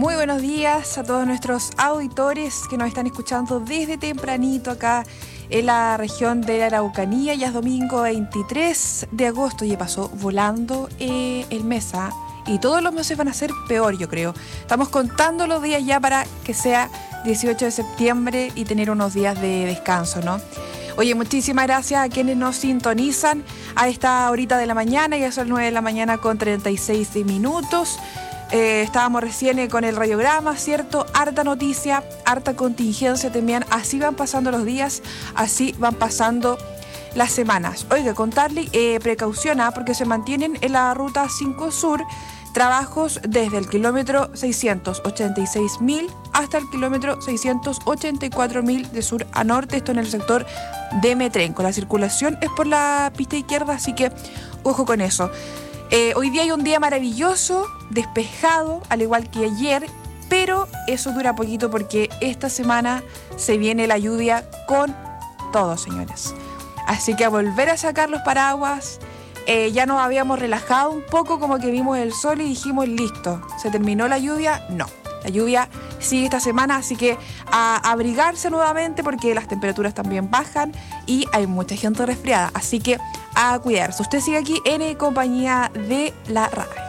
Muy buenos días a todos nuestros auditores que nos están escuchando desde tempranito acá en la región de la Araucanía. Ya es domingo 23 de agosto y pasó volando el mes, y todos los meses van a ser peor, yo creo. Estamos contando los días ya para que sea 18 de septiembre y tener unos días de descanso, ¿no? Oye, muchísimas gracias a quienes nos sintonizan a esta horita de la mañana. Ya son 9 de la mañana con 36 minutos. Estábamos recién con el radiograma, ¿cierto? Harta noticia, harta contingencia también. Así van pasando los días, así van pasando las semanas. Oiga, contarle, precaución, porque se mantienen en la ruta 5 Sur trabajos desde el kilómetro 686.000 hasta el kilómetro 684.000 de sur a norte. Esto en el sector de Metrenco. La circulación es por la pista izquierda, así que ojo con eso. Hoy día hay un día maravilloso, despejado, al igual que ayer, pero eso dura poquito porque esta semana se viene la lluvia con todo, señores. Así que a volver a sacar los paraguas. Ya nos habíamos relajado un poco, como que vimos el sol y dijimos, listo, ¿se terminó la lluvia? No, la lluvia sigue esta semana, así que a abrigarse nuevamente porque las temperaturas también bajan y hay mucha gente resfriada, así que a cuidarse. Usted sigue aquí en compañía de la radio.